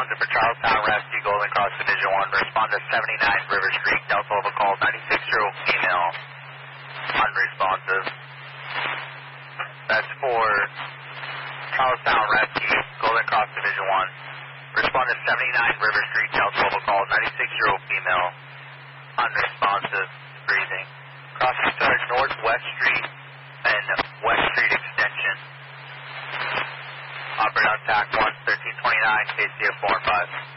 unresponsive for Charlestown Rescue, Golden Cross Division 1. Respond to 79 Rivers Creek, Delta Level call, 96-year-old female, unresponsive. That's for Charlestown Rescue, Golden Cross Division 1. Respond to 79 Rivers Creek, Delta Level call, 96-year-old female, unresponsive, breathing. Crossing starts Northwest Street and West Street Extension. Operate on TAC 1, 1329, KCF 4 and 5.